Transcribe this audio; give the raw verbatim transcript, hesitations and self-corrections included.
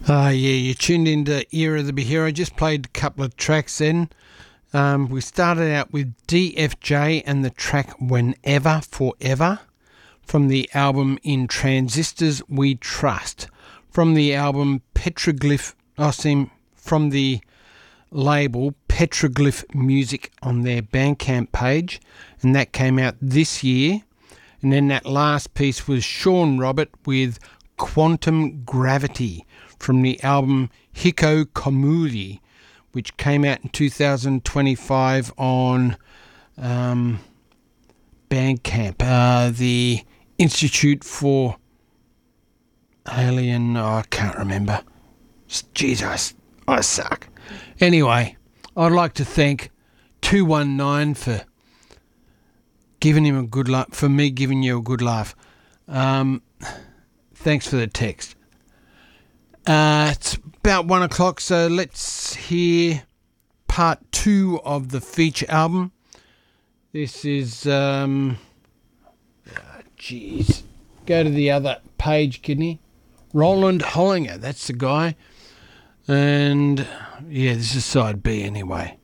Uh, yeah, you tuned into Era of the Big Hero. Just played a couple of tracks then. Um, we started out with D F J and the track Whenever, Forever from the album In Transistors We Trust. From the album Petroglyph, I see, from the label Petroglyph Music on their Bandcamp page, and that came out this year. And then that last piece was Sean Robert with Quantum Gravity from the album Hiko Komuri, which came out in two thousand twenty-five on um, Bandcamp, uh, the Institute for Alien, oh, I can't remember. Jesus, I suck. Anyway, I'd like to thank two one nine for giving him a good laugh, for me giving you a good laugh. Um, thanks for the text. Uh, it's about one o'clock, so let's hear part two of the feature album. This is, um, jeez, oh, go to the other page, kidney. Roland Hollinger, that's the guy. And, yeah, this is side B anyway.